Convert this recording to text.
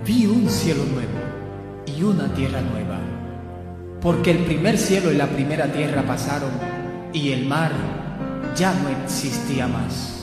Vi un cielo nuevo y una tierra nueva, porque el primer cielo y la primera tierra pasaron y el mar ya no existía más.